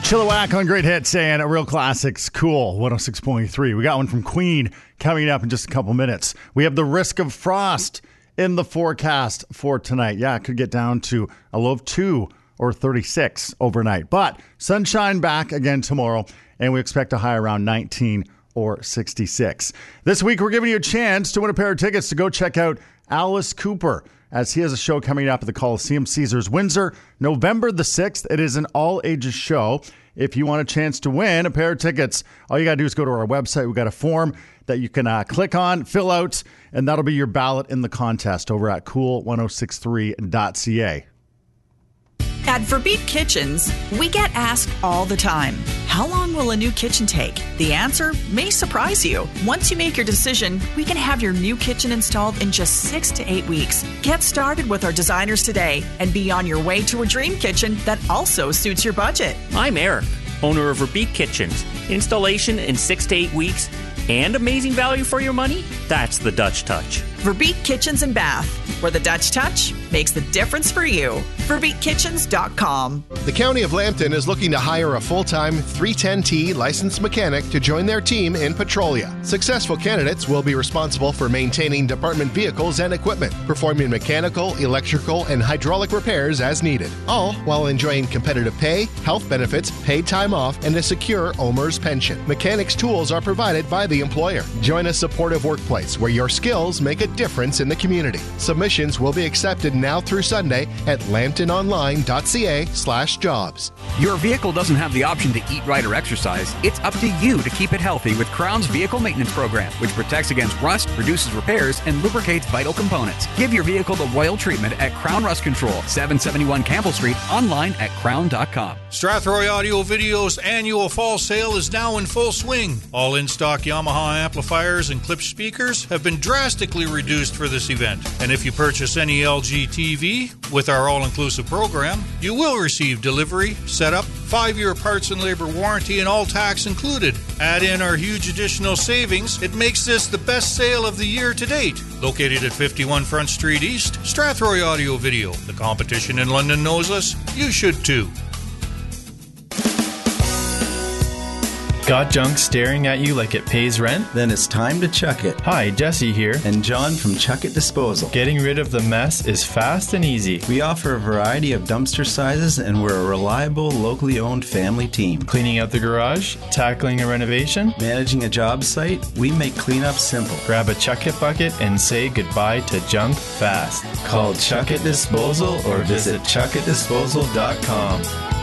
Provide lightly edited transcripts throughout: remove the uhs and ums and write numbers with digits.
Chilliwack on Great Hits and Real Classics. Cool. 106.3. We got one from Queen coming up in just a couple minutes. We have the risk of frost in the forecast for tonight. Yeah, it could get down to a low of 2 or 36 overnight. But sunshine back again tomorrow, and we expect a high around 19 or 66. This week, we're giving you a chance to win a pair of tickets to go check out Alice Cooper, as he has a show coming up at the Coliseum Caesars Windsor, November the 6th. It is an all-ages show. If you want a chance to win a pair of tickets, all you got to do is go to our website. We've got a form that you can click on, fill out, and that'll be your ballot in the contest over at cool1063.ca. At Verbeek Kitchens, we get asked all the time, how long will a new kitchen take? The answer may surprise you. Once you make your decision, we can have your new kitchen installed in just 6 to 8 weeks. Get started with our designers today and be on your way to a dream kitchen that also suits your budget. I'm Eric, owner of Verbeek Kitchens. Installation in 6 to 8 weeks and amazing value for your money? That's the Dutch touch. Verbeek Kitchens and Bath, where the Dutch touch makes the difference for you. VerbeekKitchens.com. The County of Lambton is looking to hire a full-time 310T licensed mechanic to join their team in Petrolia. Successful candidates will be responsible for maintaining department vehicles and equipment, performing mechanical, electrical, and hydraulic repairs as needed, all while enjoying competitive pay, health benefits, paid time off, and a secure OMERS pension. Mechanics' tools are provided by the employer. Join a supportive workplace where your skills make a difference in the community. Submissions will be accepted now through Sunday at lambtononline.ca/jobs. Your vehicle doesn't have the option to eat right or exercise. It's up to you to keep it healthy with Crown's Vehicle Maintenance Program, which protects against rust, reduces repairs, and lubricates vital components. Give your vehicle the royal treatment at Crown Rust Control, 771 Campbell Street, online at crown.com. Strathroy Audio Video's annual fall sale is now in full swing. All in-stock Yamaha amplifiers and Klipsch speakers have been drastically reduced for this event. And if you purchase any LG TV with our all-inclusive program, you will receive delivery, setup, 5-year parts and labor warranty, and all tax included. Add in our huge additional savings. It makes this the best sale of the year to date. Located at 51 Front Street East, Strathroy Audio Video. The competition in London knows us. You should too. Got junk staring at you like it pays rent? Then it's time to chuck it. Hi, Jesse here. And John from Chuck It Disposal. Getting rid of the mess is fast and easy. We offer a variety of dumpster sizes, and we're a reliable, locally owned family team. Cleaning out the garage, tackling a renovation, managing a job site, we make cleanup simple. Grab a Chuck It bucket and say goodbye to junk fast. Call Chuck It Disposal or visit chuckitdisposal.com.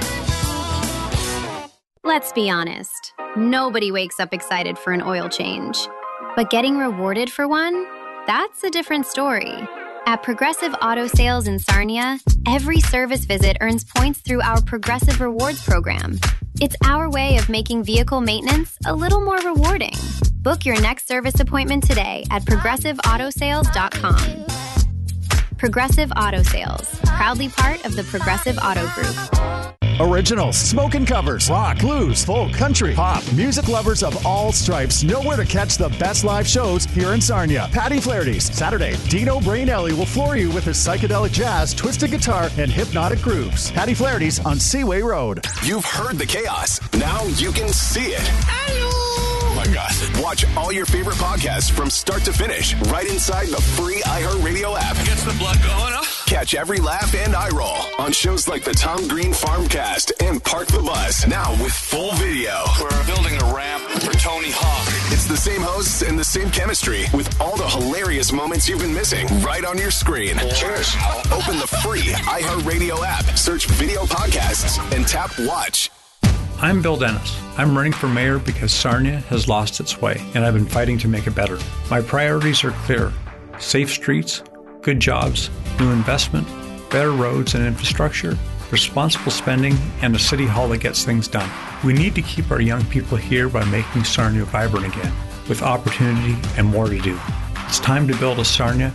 Let's be honest. Nobody wakes up excited for an oil change. But getting rewarded for one? That's a different story. At Progressive Auto Sales in Sarnia, every service visit earns points through our Progressive Rewards program. It's our way of making vehicle maintenance a little more rewarding. Book your next service appointment today at progressiveautosales.com. Progressive Auto Sales, proudly part of the Progressive Auto Group. Originals, smoking covers, rock, blues, folk, country, pop. Music lovers of all stripes know where to catch the best live shows here in Sarnia. Patty Flaherty's Saturday. Dino Brainelli will floor you with his psychedelic jazz, twisted guitar, and hypnotic grooves. Patty Flaherty's on Seaway Road. You've heard the chaos. Now you can see it. Oh my God. Watch all your favorite podcasts from start to finish right inside the free iHeartRadio app. Gets the blood going, huh? Catch every laugh and eye roll on shows like the Tom Green Farmcast and Park the Bus. Now with full video. We're building a ramp for Tony Hawk. It's the same hosts and the same chemistry with all the hilarious moments you've been missing right on your screen. Cheers. Open the free iHeartRadio app, search video podcasts, and tap watch. I'm Bill Dennis. I'm running for mayor because Sarnia has lost its way, and I've been fighting to make it better. My priorities are clear: safe streets, good jobs, new investment, better roads and infrastructure, responsible spending, and a city hall that gets things done. We need to keep our young people here by making Sarnia vibrant again, with opportunity and more to do. It's time to build a Sarnia